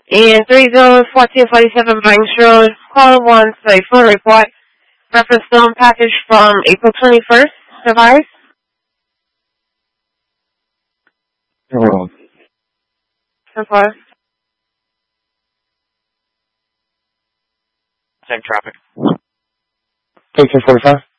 And 301447 Banks Road, call 1, say phone report. Reference stone package from April 21st, device. Hold on. So far. Same traffic. 1345.